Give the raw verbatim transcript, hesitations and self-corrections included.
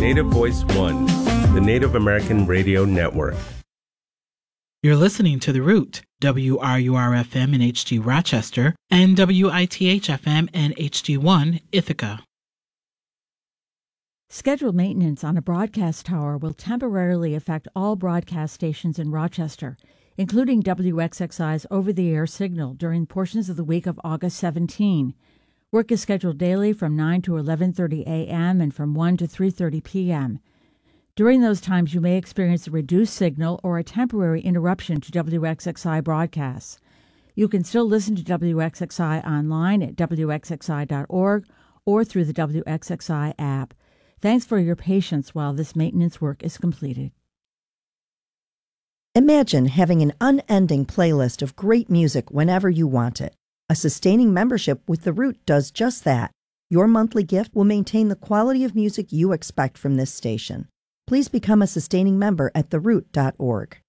Native Voice One, the Native American Radio Network. You're listening to The Root, W R U R F M in H D Rochester, and W I T H F M and H D one Ithaca. Scheduled maintenance on a broadcast tower will temporarily affect all broadcast stations in Rochester, including W X X I's over-the-air signal during portions of the week of August seventeenth. Work is scheduled daily from nine to eleven thirty a.m. and from one to three thirty p.m. During those times, you may experience a reduced signal or a temporary interruption to W X X I broadcasts. You can still listen to W X X I online at W X X I dot org or through the W X X I app. Thanks for your patience while this maintenance work is completed. Imagine having an unending playlist of great music whenever you want it. A sustaining membership with The Root does just that. Your monthly gift will maintain the quality of music you expect from this station. Please become a sustaining member at the root dot org.